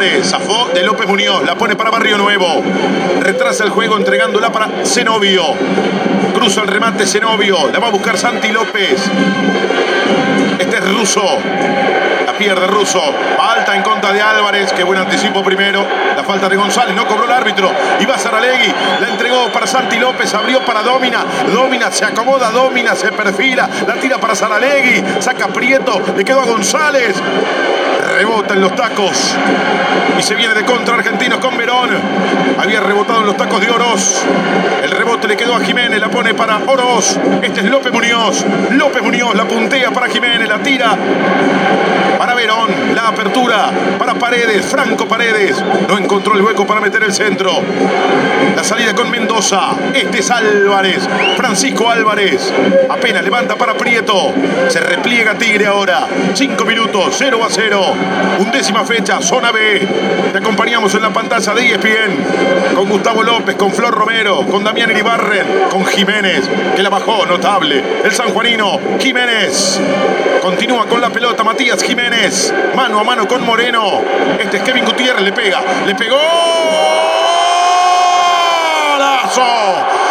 Álvarez. Zafó de López Muñoz. La pone para Barrio Nuevo. Retrasa el juego entregándola para Zenobio. Cruza el remate Zenobio. La va a buscar Santi López. Este es Russo. La pierde Russo. Falta en contra de Álvarez. Qué buen anticipo primero. La falta de González. No cobró el árbitro. Iba Saralegui. La entregó para Santi López. Abrió para Domina. Domina se acomoda. Domina se perfila. La tira para Saralegui. Saca Prieto. Le quedó a González. Rebota en los tacos. Y se viene de contra Argentinos con Verón. Había rebotado en los tacos de Oroz. El rebote le quedó a Jiménez. La pone para Oroz. Este es López Muñoz. López Muñoz la puntea para Jiménez. La tira para Verón. La apertura para Paredes. Franco Paredes. No encontró el hueco para meter el centro. La salida con Mendoza. Este es Álvarez. Francisco Álvarez. Apenas levanta para Prieto. Se repliega Tigre ahora. 5 minutos. 0-0. 11ª fecha. Zona B. Te acompañamos en la pantalla de ESPN. Con Gustavo López. Con Flor Romero. Con Damián Iribarren. Con Jiménez. Que la bajó. Notable. El sanjuanino. Jiménez. Continúa con la pelota Matías Jiménez. Mano a mano con Moreno. Este es Kevin Gutiérrez. Le pega. Le pegó. ¡Golazo!